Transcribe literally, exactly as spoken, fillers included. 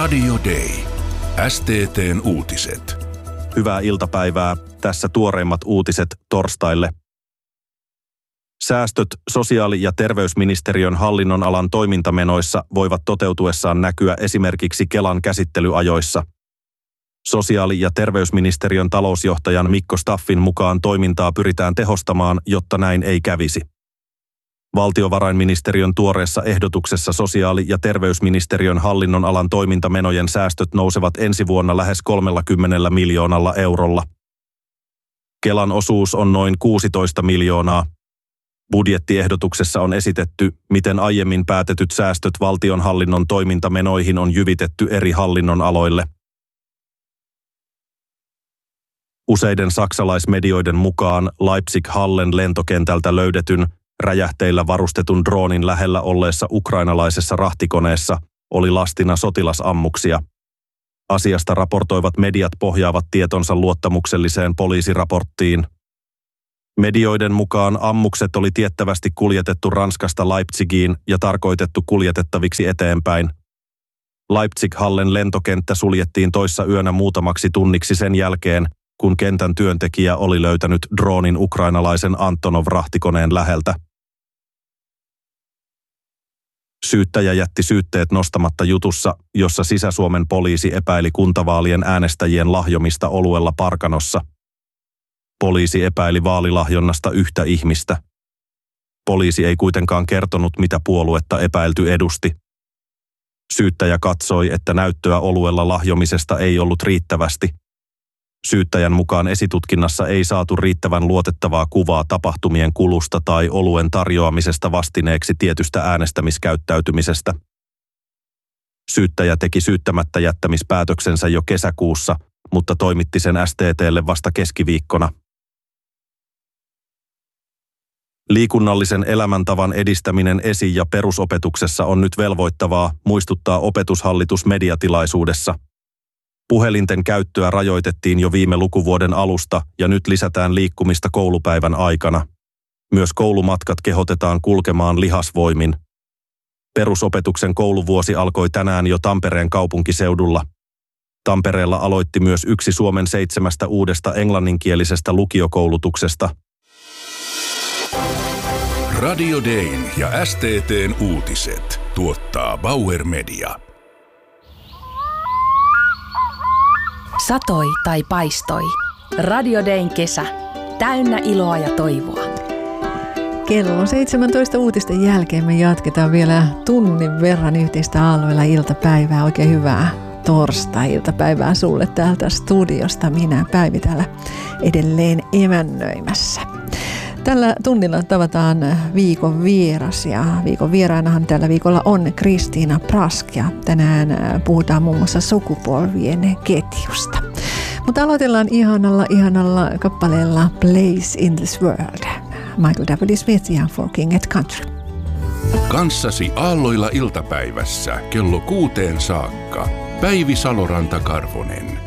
Radio Day. S T T:n uutiset. Hyvää iltapäivää. Tässä tuoreimmat uutiset torstaille. Säästöt sosiaali- ja terveysministeriön hallinnonalan toimintamenoissa voivat toteutuessaan näkyä esimerkiksi Kelan käsittelyajoissa. Sosiaali- ja terveysministeriön talousjohtajan Mikko Staffin mukaan toimintaa pyritään tehostamaan, jotta näin ei kävisi. Valtiovarainministeriön tuoreessa ehdotuksessa sosiaali- ja terveysministeriön hallinnonalan toimintamenojen säästöt nousevat ensi vuonna lähes kolmellakymmenellä miljoonalla eurolla. Kelan osuus on noin kuusitoista miljoonaa. Budjettiehdotuksessa on esitetty, miten aiemmin päätetyt säästöt valtionhallinnon toimintamenoihin on jyvitetty eri hallinnonaloille. Useiden saksalaismedioiden mukaan Leipzig-Hallen lentokentältä löydetyn räjähteillä varustetun droonin lähellä olleessa ukrainalaisessa rahtikoneessa oli lastina sotilasammuksia. Asiasta raportoivat mediat pohjaavat tietonsa luottamukselliseen poliisiraporttiin. Medioiden mukaan ammukset oli tiettävästi kuljetettu Ranskasta Leipzigiin ja tarkoitettu kuljetettaviksi eteenpäin. Leipzig-Hallen lentokenttä suljettiin toissa yönä muutamaksi tunniksi sen jälkeen, kun kentän työntekijä oli löytänyt droonin ukrainalaisen Antonov-rahtikoneen läheltä. Syyttäjä jätti syytteet nostamatta jutussa, jossa Sisä-Suomen poliisi epäili kuntavaalien äänestäjien lahjomista oluella Parkanossa. Poliisi epäili vaalilahjonnasta yhtä ihmistä. Poliisi ei kuitenkaan kertonut, mitä puoluetta epäilty edusti. Syyttäjä katsoi, että näyttöä oluella lahjomisesta ei ollut riittävästi. Syyttäjän mukaan esitutkinnassa ei saatu riittävän luotettavaa kuvaa tapahtumien kulusta tai oluen tarjoamisesta vastineeksi tietystä äänestämiskäyttäytymisestä. Syyttäjä teki syyttämättä jättämispäätöksensä jo kesäkuussa, mutta toimitti sen S T T:lle vasta keskiviikkona. Liikunnallisen elämäntavan edistäminen esi- ja perusopetuksessa on nyt velvoittavaa, muistuttaa opetushallitus mediatilaisuudessa. Puhelinten käyttöä rajoitettiin jo viime lukuvuoden alusta ja nyt lisätään liikkumista koulupäivän aikana. Myös koulumatkat kehotetaan kulkemaan lihasvoimin. Perusopetuksen kouluvuosi alkoi tänään jo Tampereen kaupunkiseudulla. Tampereella aloitti myös yksi Suomen seitsemästä uudesta englanninkielisestä lukiokoulutuksesta. Radio Dayn ja S T T:n uutiset tuottaa Bauer Media. Satoi tai paistoi. Radio Dayn kesä. Täynnä iloa ja toivoa. Kello seitsemäntoista uutisten jälkeen me jatketaan vielä tunnin verran yhteistä aalloilla iltapäivää. Oikein hyvää torstai-iltapäivää sulle täältä studiosta. Minä Päivi täällä edelleen emännöimässä. Tällä tunnilla tavataan viikon vieras ja viikon vieraanahan tällä viikolla on Kristiina Prask ja tänään puhutaan muun muassa sukupolvien ketjusta. Mutta aloitellaan ihanalla, ihanalla kappaleella Place in this World. Michael W. Smith ja For King and Country. Kanssasi aalloilla iltapäivässä kello kuuteen saakka. Päivi Saloranta-Karvonen.